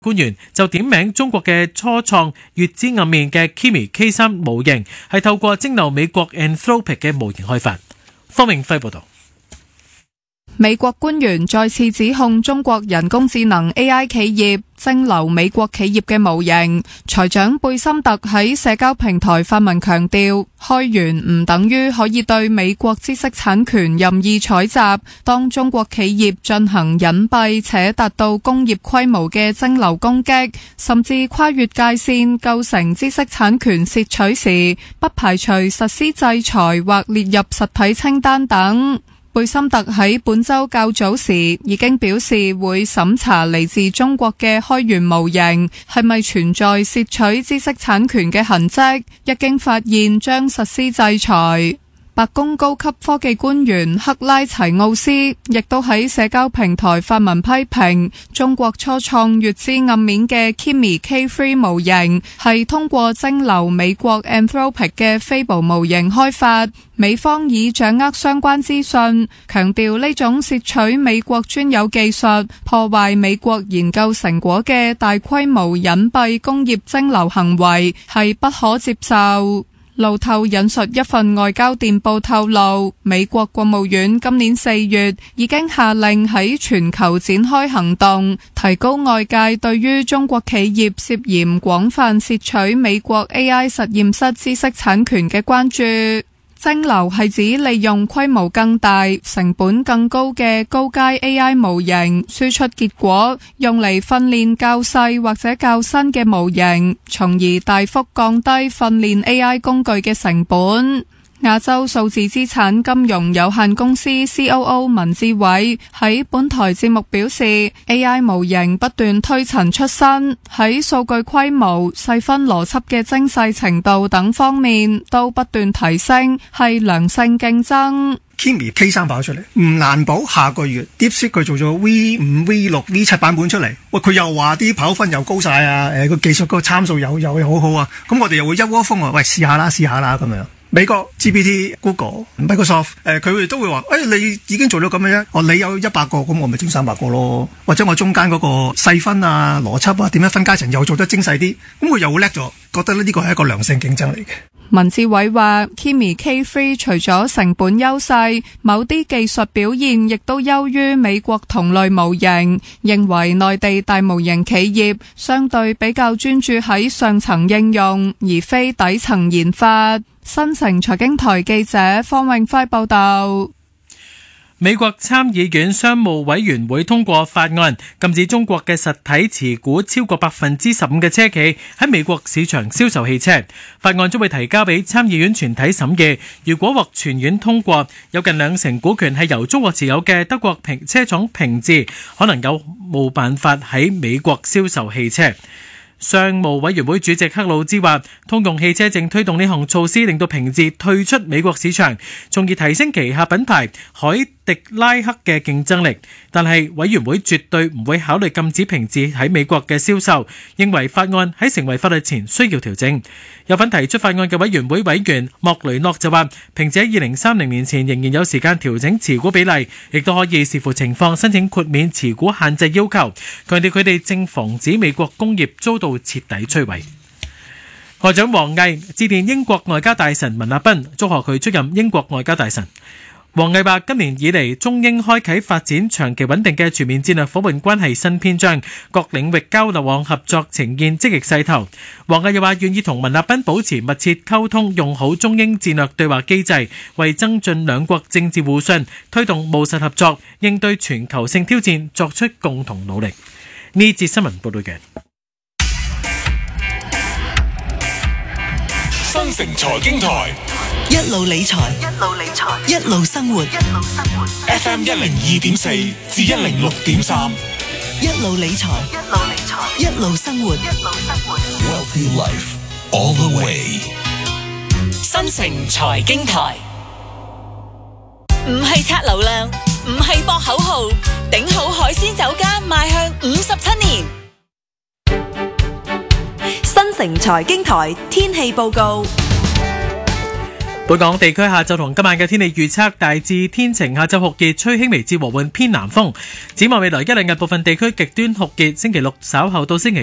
官員就點名中國嘅初創月之暗面嘅 Kimi K3 模型係透過蒸餾美國 Anthropic 嘅模型開發。方明輝報道。 美國官員再次指控中國人工智能 AI 企業蒸餾美國企業嘅模型。財長貝森特喺社交平台發文強調，開源唔等於可以對美國知識產權任意採集。當中國企業進行隱蔽且達到工業規模嘅蒸餾攻擊，甚至跨越界線構成知識產權竊取時，不排除實施制裁或列入實體清單等。貝森特喺本周較早時已經表示會審查嚟自中國嘅開源模型係咪存在竊取知識產權嘅痕跡，一經發現將實施制裁。白宮高級科技官員克拉齊奧斯亦都喺社交平台發文批評中國初創月之暗面嘅 Kimi K3 模型係通過蒸餾美國 Anthropic 嘅 Fable 模型開發，美方已掌握相關資訊，強調呢種竊取美國專有技術、破壞美國研究成果嘅大規模隱蔽工業蒸餾行為係不可接受。路透引述一份外交電報透露，美國國務院今年4月已經下令喺全球展開行動，提高外界對於中國企業涉嫌廣泛竊取美國 AI 實驗室知識產權嘅關注。蒸餾係指利用規模更大、成本更高嘅高階 AI 模型輸出結果，用嚟訓練較細或者較新嘅模型，從而大幅降低訓練 AI 工具嘅成本。亞洲數字資產金融有限公司 COO 文志偉喺本台節目表示， AI 模型不斷推陳出新，喺數據規模、細分邏輯嘅精細程度等方面都不斷提升，係良性競爭。 Kimi K3 跑出嚟，唔難保下個月 DeepSeek 佢做咗 V5、V6、V7 版本出嚟，喂佢又話啲跑分又高晒啊，個技術個參數又好好啊，咁我哋又會一窩蜂啊，喂試下啦咁樣。美國 GPT、Google、Microsoft， 佢哋都會話，你已經做到咁樣啫，你有100個，咁我咪整300個咯，或者我中間嗰個細分啊、邏輯啊、點樣分階層又做得精細啲，咁佢又會叻咗，覺得呢個係一個良性競爭嚟嘅。 文志偉話 Kimi K3 除咗成本優勢，某啲技術表現亦都優於美國同類模型，認為內地大模型企業相對比較專注喺上層應用，而非底層研發。新城財經台記者方永輝報道。 美國參議院商務委員會通過法案，禁止中國嘅實體持股超過 15% 嘅車企喺美國市場銷售汽車。法案將會提交俾參議院全體審議，如果獲全院通過，有近20%股權係由中國持有嘅德國車廠平治可能冇辦法喺美國銷售汽車。商務委員會主席克魯茲話，通用汽車正推動呢項措施，令到平治退出美國市場，從而提升旗下品牌凱迪拉克嘅競爭力。但係委員會絕對唔會考慮禁止平治喺美國嘅銷售，認為法案喺成為法律前需要調整。有份提出法案嘅委員會委員莫雷諾就話，平治喺2030年前仍然有時間調整持股比例，亦都可以視乎情況申請豁免持股限制要求，強調佢哋正防止美國工業遭到徹底摧毀。外長王毅致電英國外交大臣文立彬，祝賀佢出任英國外交大臣。王毅話，今年以嚟，中英開啟發展長期穩定嘅全面戰略伙伴關係新篇章，各領域交流往合作呈現積極勢頭。王毅又話，願意同文立彬保持密切溝通，用好中英戰略對話機制，為增進兩國政治互信、推動務實合作、應對全球性挑戰作出共同努力。呢節新聞報道嘅。 新城財經台， 一路理財，一路生活。 FM 102.4至106.3， 一路理財，一路生活。 Wealthy Life all the way。 新城財經台，唔係刷流量，唔係博口號，頂好海鮮酒家邁向57年。 新城財經台天氣報告。 本港地區下晝同今晚嘅天氣預測大致天晴，下晝酷熱，吹輕微至和緩偏南風。展望未來一兩日，部分地區極端酷熱，星期六稍後到星期